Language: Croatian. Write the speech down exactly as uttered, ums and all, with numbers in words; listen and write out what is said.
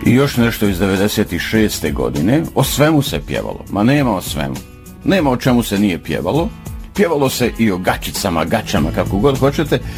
I još nešto iz devedeset šeste. godine, o svemu se pjevalo, ma nema o svemu, nema o čemu se nije pjevalo, pjevalo se i o gačicama, gačama, kako god hoćete,